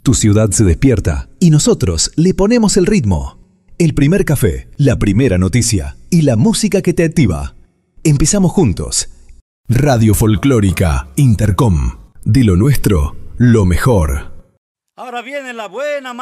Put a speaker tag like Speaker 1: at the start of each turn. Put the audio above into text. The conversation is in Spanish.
Speaker 1: Tu ciudad se despierta y nosotros le ponemos el ritmo. El primer café, la primera noticia y la música que te activa. Empezamos juntos. Radio Folclórica Intercom. De lo nuestro, lo mejor.
Speaker 2: Ahora viene la buena